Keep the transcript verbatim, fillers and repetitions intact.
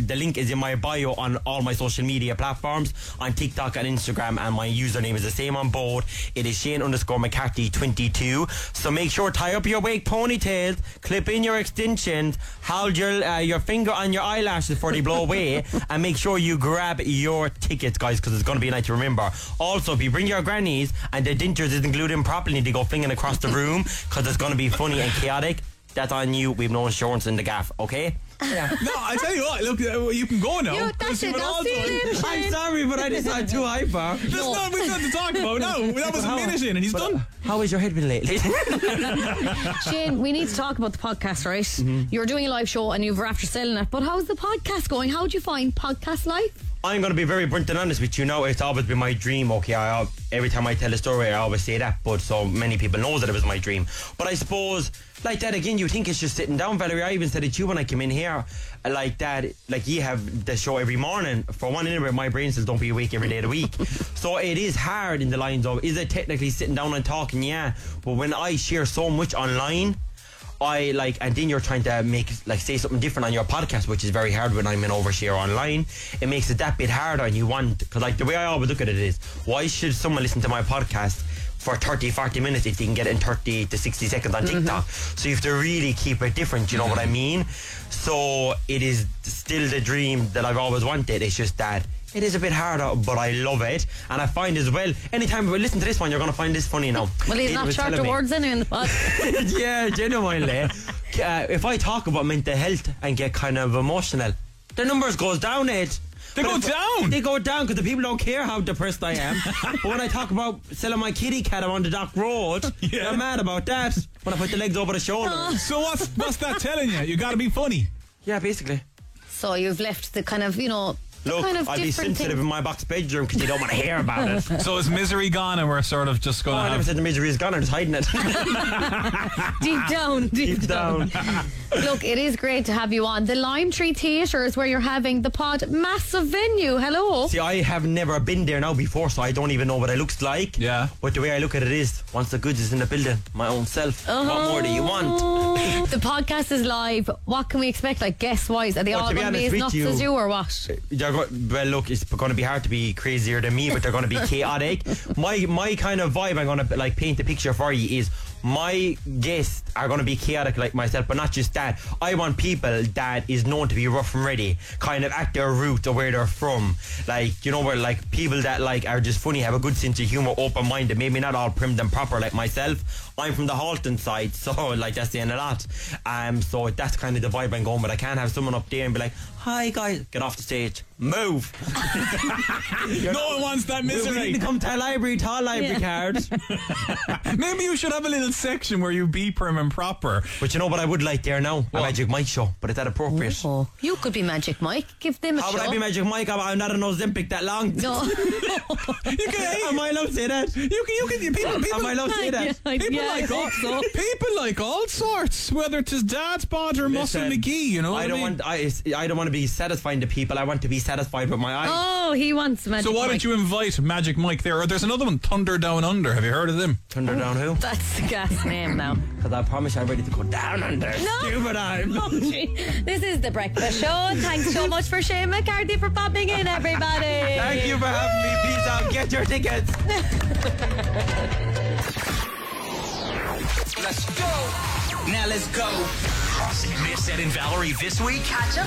the link is in my bio on all my social media platforms, on TikTok and Instagram, and my username is the same on both. It is Shane underscore McCarthy twenty-two. So make sure tie up your wig ponytails, clip in your extensions, hold your uh, your finger on your eyelashes before they blow away, and make sure you grab your tickets, guys, because it's going to be a night to remember. Also, if you bring your grannies and the dentures isn't glued in properly, they go flinging across the room because it's going to be funny and chaotic. That's on you. We've no insurance in the gaff, okay? Yeah. No, I tell you what, look, uh, you can go now. You, that's it, now see him, I'm sorry, but I decided too hyper. There's no. not we've nothing to talk about. No, that was a minute in and he's but, done. How has your head been lately? Shane, we need to talk about the podcast, right? Mm-hmm. You're doing a live show and you've after selling it, but how's the podcast going? How do you find podcast life? I'm going to be very blunt and honest with you now. It's always been my dream, okay? I, every time I tell a story, I always say that, but so many people know that it was my dream. But I suppose, like that again, you think it's just sitting down, Valerie. I even said it to you when I came in here, like that, like you have the show every morning. For one, anyway, my brain says don't be awake every day of the week. So it is hard in the lines of, is it technically sitting down and talking? Yeah. But when I share so much online, I like, and then you're trying to make, like, say something different on your podcast, which is very hard when I'm in overshare online. It makes it that bit harder, and you want, because like the way I always look at it is, why should someone listen to my podcast for thirty, forty minutes if they can get it in thirty to sixty seconds on TikTok? Mm-hmm. So you have to really keep it different, you know what I mean? So it is still the dream that I've always wanted. It's just that it is a bit harder, but I love it. And I find as well, anytime we listen to this one, you're going to find this funny now. Well, he's not short of words anyway in the pod. Yeah, genuinely. Uh, if I talk about mental health and get kind of emotional, the numbers goes down, Ed. They but go down? They go down because the people don't care how depressed I am. But when I talk about selling my kitty cat on the dock road, yeah. I'm mad about that. When I put the legs over the shoulder. Uh. So what's, what's that telling you? You got to be funny. Yeah, basically. So you've left the kind of, you know... Look, kind of I'll be sensitive thing. in my box bedroom because you don't want to hear about it. So is misery gone and we're sort of just going oh, to I have... never said the misery is gone, I'm just hiding it. Deep down, deep, deep down. down. Look, it is great to have you on. The Lime Tree Theatre is where you're having the pod. Massive venue. Hello. See, I have never been there now before, so I don't even know what it looks like. Yeah. But the way I look at it is, once the goods is in the building, my own self, uh-huh. what more do you want? The podcast is live. What can we expect, like guest-wise? Are they well, all going to be as nuts you, as you or what? Go- well, look, it's going to be hard to be crazier than me, but they're going to be chaotic. my my kind of vibe I'm going to like paint the picture for you is my guests are going to be chaotic like myself, but not just that. I want people that is known to be rough and ready, kind of at their root or where they're from. Like, you know, where like people that like are just funny, have a good sense of humour, open-minded, maybe not all prim and proper like myself. I'm from the Halton side, so like that's saying a lot. Um, so that's kind of the vibe I'm going, but I can't have someone up there and be like, hi guys, get off the stage, move. No one wants that misery. We need to come to our library, to our library Yeah. card. Maybe you should have a little section where you be prim and proper. But you know what I would like there now? What? A Magic Mike show, but is that appropriate? Oh, you could be Magic Mike. Give them a How show. would I be Magic Mike? I'm, I'm not an Ozempic that long. No. You can, Am I allowed to say that? You can, you can, people, people, Am I allowed to say that? Yeah, people yeah, like I all, think so. people like all sorts, whether it's his dad's bod or Muscle Listen, McGee, you know what I don't I mean? want I, I don't want to be satisfying to people. I want to be satisfied with my eyes. Oh, he wants Magic So why Mike. don't you invite Magic Mike there? Or there's another one, Thunder Down Under. Have you heard of them? Thunder down who? That's the gas name now. Because I promise I'm ready to go down under. No. Stupid I'm. Oh, gee. This is The Breakfast Show. Thanks so much for Shane McCarthy for popping in, everybody. Thank you for having me. Peace out. Get your tickets. Let's go. Now let's go. Miss Ed and Valerie this week? Catch up